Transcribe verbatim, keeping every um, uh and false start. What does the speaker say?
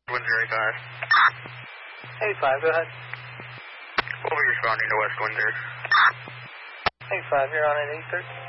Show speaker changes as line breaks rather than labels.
Windsor eighty-five.
eighty-five, go ahead.
We'll be responding to West Windsor.
eighty-five, you're on at eight thirty.